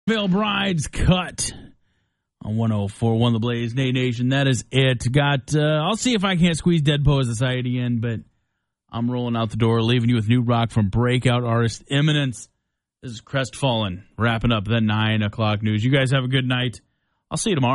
Veil Brides Cut on 104.1 The Blaze, Nate Nation. That is it. I'll see if I can't squeeze Dead Poet Society in, but I'm rolling out the door, leaving you with new rock from breakout artist Eminence. This is Crestfallen, wrapping up the 9 o'clock news. You guys have a good night. I'll see you tomorrow.